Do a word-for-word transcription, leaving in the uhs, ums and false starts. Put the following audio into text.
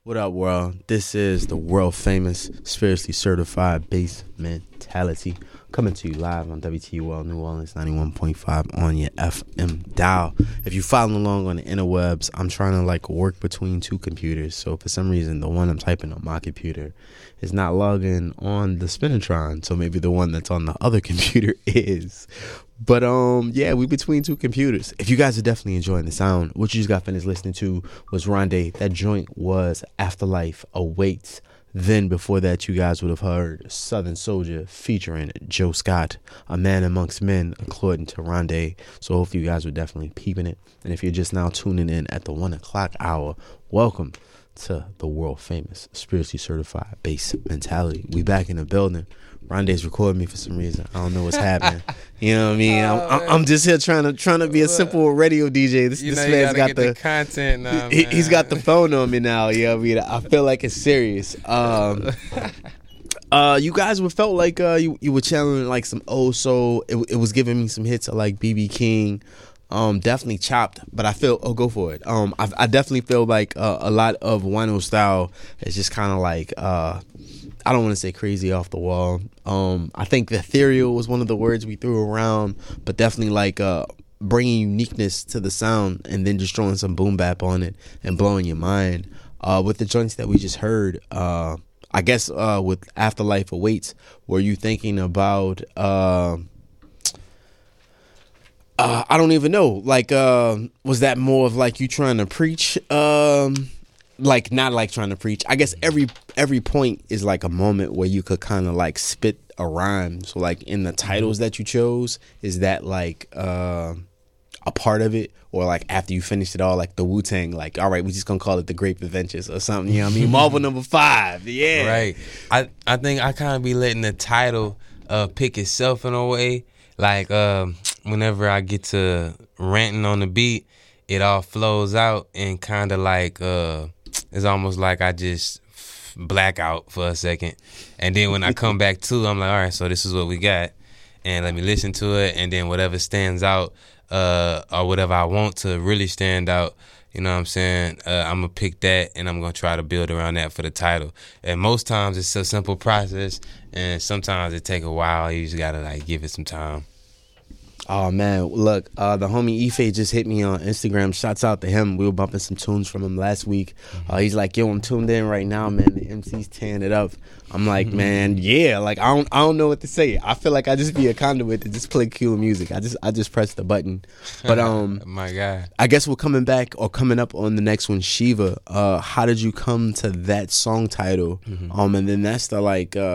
What up, world? This is the world famous, spiritually certified bass mentality coming to you live on W T U L New Orleans ninety-one point five on your F M dial. If you're following along on the interwebs, I'm trying to like work between two computers. So for some reason, the one I'm typing on my computer is not logging on the Spinatron. So maybe the one that's on the other computer is. But um, yeah, we between two computers. If you guys are definitely enjoying the sound, what you just got finished listening to was Rondé. That joint was Afterlife Awaits. Then before that, you guys would have heard Southern Soldier featuring Joe Scott, A Man Amongst Men, according to Rondé. So hopefully you guys were definitely peeping it. And if you're just now tuning in at the one o'clock hour, welcome to the world famous, spiritually certified bass mentality. We back in the building. Rondé's recording me for some reason. I don't know what's happening. You know what I mean? I'm, I'm, I'm just here trying to trying to be a simple radio D J. This, you this know, man's got get the, the content now. He, Man. he's got the phone on me now. You know what I mean? I feel like it's serious. Um, uh, you guys were felt like uh, you you were channeling like some old soul. It, it was giving me some hits of like B B King. Um, definitely chopped, but I feel oh go for it. Um, I, I definitely feel like uh, a lot of Wino style is just kind of like uh. I don't want to say crazy off the wall. Um, I think ethereal was one of the words we threw around, but definitely like uh, bringing uniqueness to the sound and then just throwing some boom bap on it and blowing your mind. Uh, with the joints that we just heard, uh, I guess uh, with Afterlife Awaits, were you thinking about? Uh, uh, I don't even know. Like, uh, was that more of like you trying to preach? Um, Like not like trying to preach. I guess every every point is like a moment where you could kind of like spit a rhyme. So like in the titles that you chose, is that like uh, a part of it, or like after you finished it all, like the Wu-Tang, like all right, we just gonna call it the Grape Adventures or something. You know what I mean? Marvel number five, yeah. Right. I I think I kind of be letting the title uh, pick itself in a way. Like um, whenever I get to ranting on the beat, it all flows out and kind of like. Uh, It's almost like I just black out for a second. And then when I come back to, I'm like, all right, so this is what we got. And let me listen to it. And then whatever stands out uh, or whatever I want to really stand out, you know what I'm saying? Uh, I'm going to pick that and I'm going to try to build around that for the title. And most times it's a simple process. And sometimes it take a while. You just got to like give it some time. Oh man, look, uh, the homie Ife just hit me on Instagram. Shouts out to him. We were bumping some tunes from him last week. Uh, he's like, "Yo, I'm tuned in right now, man. The M C's tearing it up." I'm like, "Man, yeah." Like, I don't, I don't know what to say. I feel like I just be a conduit to just play cool music. I just, I just press the button. But um, my God, I guess we're coming back or coming up on the next one, Shiva. Uh, how did you come to that song title? Mm-hmm. Um, and then that's the like. Uh,